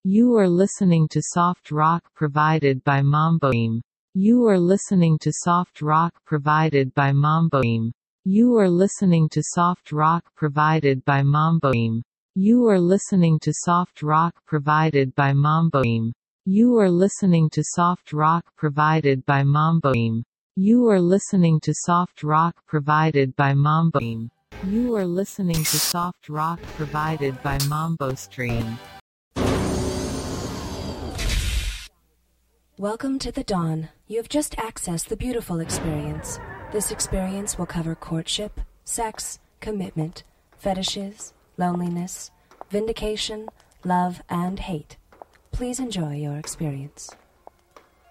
You are listening to soft rock provided by Mamboim. You are listening to soft rock provided by Mamboim. You are listening to soft rock provided by Mamboim. You are listening to soft rock provided by Mamboim. You are listening to soft rock provided by Mamboim. You are listening to soft rock provided by Mamboim. You are listening to soft rock provided by Mambo Stream. Welcome to the Dawn. You have just accessed the beautiful experience. This experience will cover courtship, sex, commitment, fetishes, loneliness, vindication, love, and hate. Please enjoy your experience.